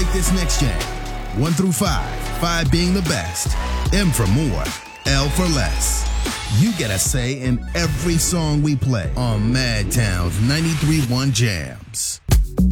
rate this next jam. 1 through 5, 5 being the best, M for more, L for less. You get a say in every song we play on Madtown's 93.1 Jams.